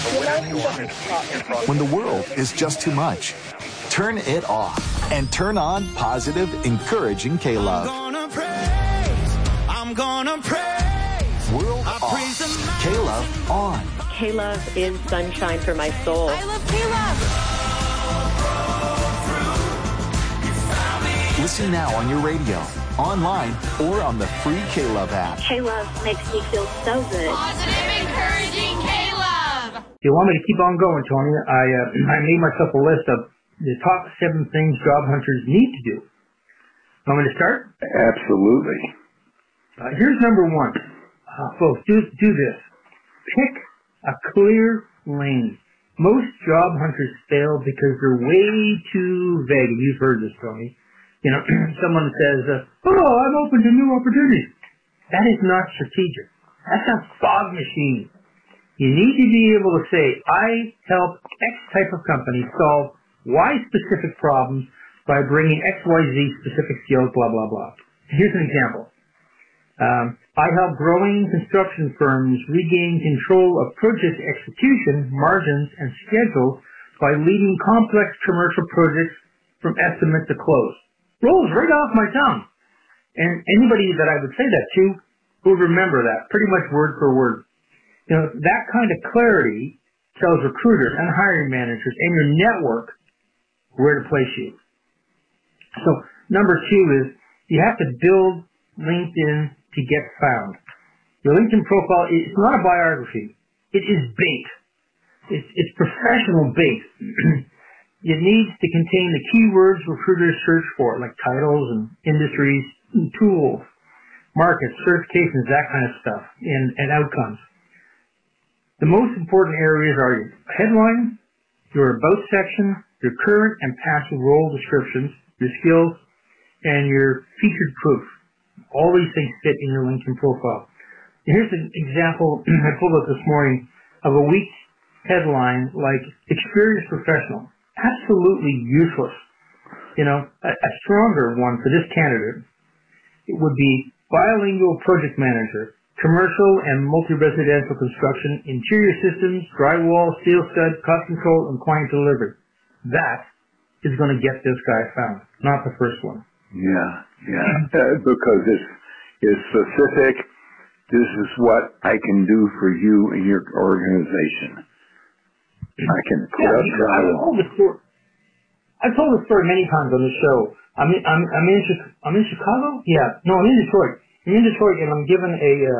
When the world is just too much, turn it off and turn on positive, encouraging K-Love. I'm gonna praise. World off. K-Love on. K-Love is sunshine for my soul. I love K-Love. Listen now on your radio, online, or on the free K-Love app. K-Love makes me feel so good. Positive, encouraging K-Love. If you want me to keep on going, Tony, I made myself a list of the top 7 things job hunters need to do. Want me to start? Absolutely. Here's number 1. Folks, do this. Pick a clear lane. Most job hunters fail because they're way too vague. You've heard this, Tony. You know, someone says, oh, I'm open to new opportunities. That is not strategic. That's a fog machine. You need to be able to say, I help X type of company solve Y specific problems by bringing XYZ specific skills, blah, blah, blah. Here's an example. I help growing construction firms regain control of project execution, margins, and schedules by leading complex commercial projects from estimate to close. Rolls right off my tongue. And anybody that I would say that to would remember that pretty much word for word. You know, that kind of clarity tells recruiters and hiring managers and your network where to place you. So number 2 is you have to build LinkedIn to get found. Your LinkedIn profile is not a biography. It is bait. It's professional bait. It needs to contain the keywords recruiters search for, like titles and industries, tools, markets, certifications, that kind of stuff, and outcomes. The most important areas are your headline, your about section, your current and past role descriptions, your skills, and your featured proof. All these things fit in your LinkedIn profile. And here's an example I pulled up this morning of a weak headline like experienced professional. Absolutely useless. You know, a stronger one for this candidate, it would be bilingual project manager, commercial and multi-residential construction, interior systems, drywall, steel stud, cost control, and client delivery. That is going to get this guy found, not the first one. Yeah. Because it's specific. This is what I can do for you and your organization. I can put up drywall. I've told this story many times on the show. I'm in Chicago? Yeah. No, I'm in Detroit. I'm in Detroit, and I'm giving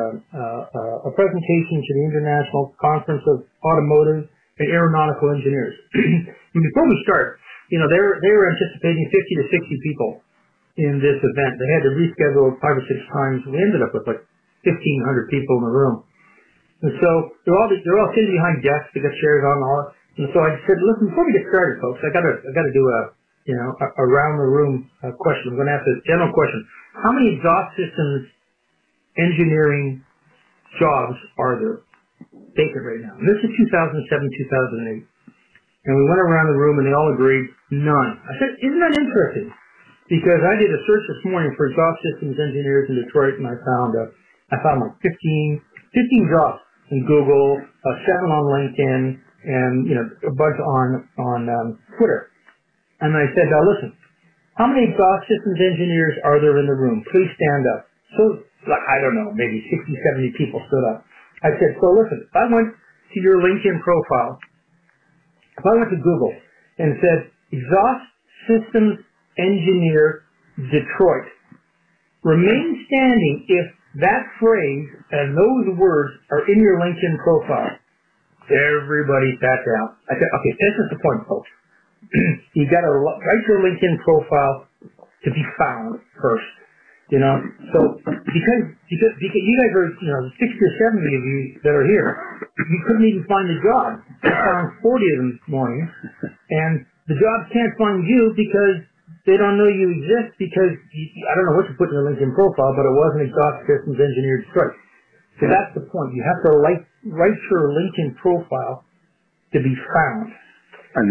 a presentation to the International Conference of Automotive and Aeronautical Engineers. And before we start, you know, they were anticipating 50 to 60 people in this event. They had to reschedule 5 or 6 times. We ended up with like 1,500 people in the room. And so they're all sitting behind desks. They got chairs on and all. And so I said, listen, before we get started, folks, I gotta do a round the room question. I'm going to ask a general question. How many exhaust systems engineering jobs are there vacant right now? And this is 2007, 2008. And we went around the room and they all agreed, none. I said, isn't that interesting? Because I did a search this morning for exhaust systems engineers in Detroit, and I found like 15 jobs in Google, 7 on LinkedIn, and a bunch on Twitter. And I said, now listen, how many exhaust systems engineers are there in the room? Please stand up. So, like, I don't know, maybe 60, 70 people stood up. I said, so listen, if I went to your LinkedIn profile, if I went to Google and said, exhaust systems engineer Detroit, remain standing if that phrase and those words are in your LinkedIn profile. Everybody sat down. I said, okay, this is the point, folks. You got to write your LinkedIn profile to be found first. So because you guys are 60 or 70 of you that are here, you couldn't even find a job. I found 40 of them this morning, and the jobs can't find you because they don't know you exist because I don't know what you put in your LinkedIn profile, but it wasn't exhaust systems engineer Detroit. So that's the point. You have to write your LinkedIn profile to be found. On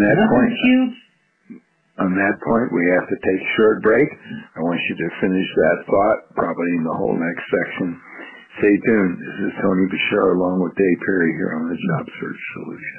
that point, we have to take a short break. I want you to finish that thought, probably in the whole next section. Stay tuned. This is Tony Bashar along with Dave Perry here on the Job Search Solution.